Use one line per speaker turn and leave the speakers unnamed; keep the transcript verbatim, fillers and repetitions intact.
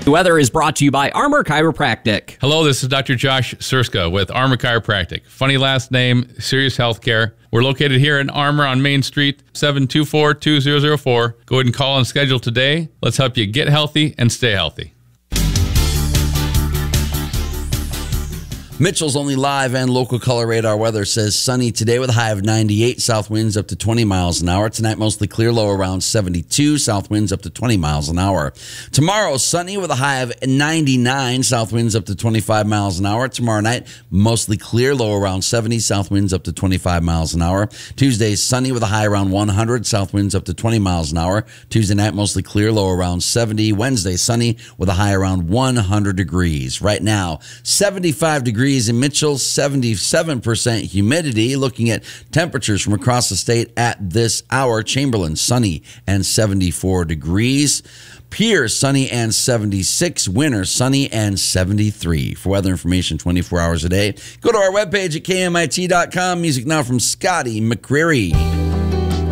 The weather is brought to you by Armor Chiropractic.
Hello, this is Doctor Josh Surska with Armor Chiropractic. Funny last name, serious healthcare. We're located here in Armor on Main Street, seven two four, two zero zero four. Go ahead and call and schedule today. Let's help you get healthy and stay healthy.
Mitchell's Only Live and Local Color Radar weather says sunny today with a high of ninety-eight, south winds up to twenty miles an hour. Tonight, mostly clear, low around seventy-two, south winds up to twenty miles an hour. Tomorrow, sunny with a high of ninety-nine, south winds up to twenty-five miles an hour. Tomorrow night, mostly clear, low around seventy, south winds up to twenty-five miles an hour. Tuesday, sunny with a high around one hundred, south winds up to twenty miles an hour. Tuesday night, mostly clear, low around seventy. Wednesday, sunny with a high around one hundred degrees. Right now, seventy-five degrees in Mitchell, seventy-seven percent humidity. Looking at temperatures from across the state at this hour, Chamberlain, sunny and seventy-four degrees. Pierce, sunny and seventy-six. Winter, sunny and seventy-three. For weather information twenty-four hours a day, go to our webpage at K M I T dot com. Music now from Scotty McCreery.